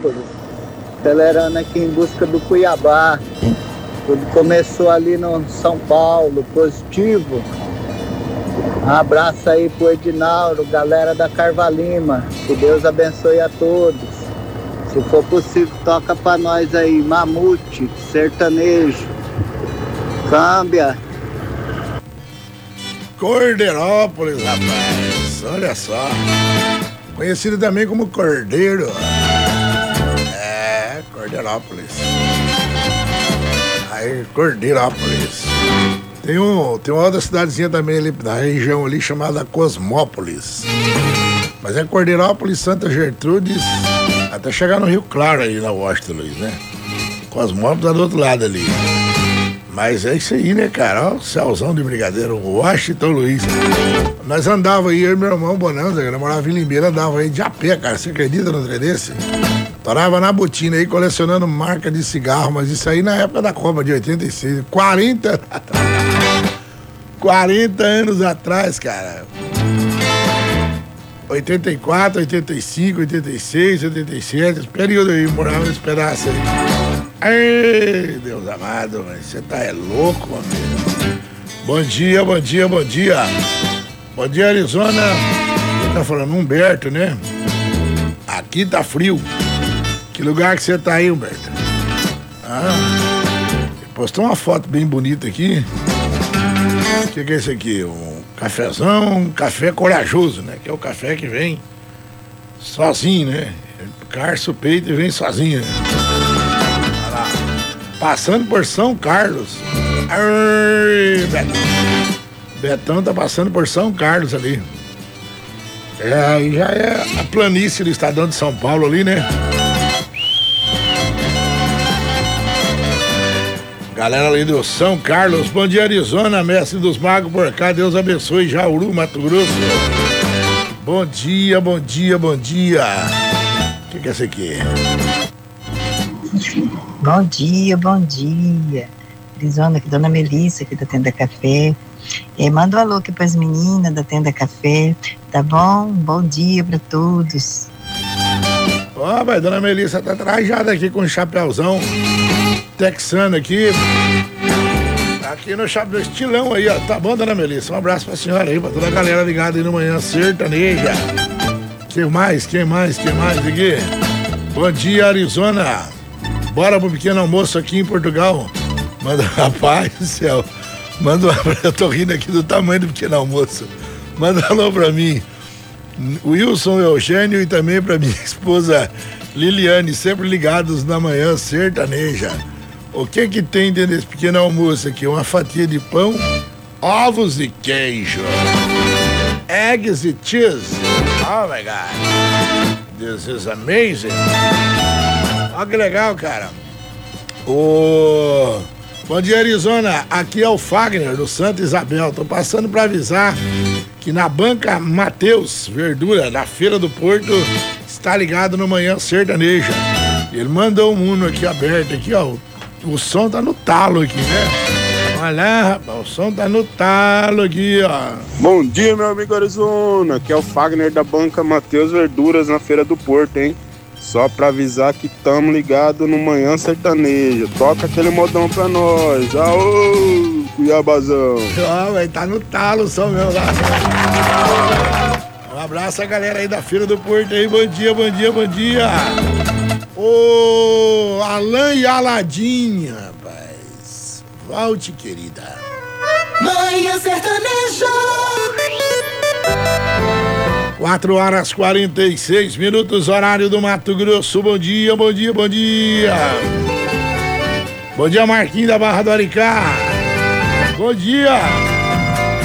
Corderópolis, acelerando aqui em busca do Cuiabá. Tudo começou ali no São Paulo, positivo. Um abraço aí pro Edinaldo, galera da Carvalima. Que Deus abençoe a todos. Se for possível, toca pra nós aí, Mamute, sertanejo. Câmbia. Corderópolis, rapaz. Olha só. Conhecido também como Cordeiro. É, Corderópolis. Aí, Corderópolis. Tem uma outra cidadezinha também ali na região ali chamada Cosmópolis. Mas é Corderópolis, Santa Gertrudes, até chegar no Rio Claro aí na Washington Luiz, né? Cosmópolis tá do outro lado ali. Mas é isso aí, né, cara? Ó, o céuzão de Brigadeiro, Washington Luiz. Nós andava aí, eu e meu irmão Bonanza, que namorava em Limeira, andava aí de a pé, cara. Você acredita no trem desse? Torava na botina aí, colecionando marca de cigarro, mas isso aí na época da Copa de 86, 40 anos atrás, cara. 84, 85, 86, 87, esse período aí, morava nesse pedaço aí. Ai, Deus amado, você tá louco, amigo. Bom dia, bom dia, bom dia. Bom dia, Arizona. Quem tá falando? Humberto, né? Aqui tá frio. Que lugar que você tá aí, Humberto? Postou uma foto bem bonita aqui. O que é isso aqui? Um cafezão, um café corajoso, né? Que é o café que vem sozinho, né? Carça o peito e vem sozinho, né? Olha lá. Passando por São Carlos. Ai, Betão tá passando por São Carlos ali. Aí já é a planície do Estadão de São Paulo ali, né? Galera ali do São Carlos, bom dia, Arizona, mestre dos magos por cá, Deus abençoe, Jauru, Mato Grosso. Bom dia, bom dia, bom dia. O que é isso aqui? Bom dia. Arizona, aqui, Dona Melissa, aqui da Tenda Café. Manda um alô aqui pras meninas da Tenda Café, tá bom? Bom dia pra todos. Ó, mas Dona Melissa tá trajada aqui com um chapéuzão texano aqui no chapéu estilão aí, ó. Tá bom, Dona Melissa? Um abraço pra senhora aí, pra toda a galera ligada aí no Manhã Sertaneja. Quem mais aqui? Bom dia, Arizona. Bora pro pequeno almoço aqui em Portugal. Manda, rapaz do céu. Manda eu tô rindo aqui do tamanho do pequeno almoço. Manda um alô pra mim. Wilson, Eugênio e também pra minha esposa Liliane, sempre ligados na Manhã Sertaneja. O que tem dentro desse pequeno almoço aqui? Uma fatia de pão, ovos e queijo, eggs e cheese. Oh my God, this is amazing. Olha que legal, cara. Bom dia, Arizona. Aqui é o Fagner do Santa Isabel. Tô passando para avisar que na banca Mateus Verdura, na Feira do Porto, está ligado no Manhã Sertaneja. Ele mandou um Uno aqui aberto, aqui, ó. O som tá no talo aqui, né? Olha lá, rapaz, o som tá no talo aqui, ó. Bom dia, meu amigo Arizona. Aqui é o Fagner da banca Mateus Verduras, na Feira do Porto, hein? Só pra avisar que tamo ligado no Manhã Sertaneja. Toca aquele modão pra nós. Aô, Cuiabazão. Ó, vai tá no talo o som meu lá. Um abraço a galera aí da Feira do Porto aí. Bom dia, bom dia, bom dia. Ô, Alain e Aladinha, rapaz. Volte, querida. Manhã Sertaneja. 4h46, horário do Mato Grosso. Bom dia, bom dia, bom dia. Bom dia, Marquinhos da Barra do Aricá. Bom dia.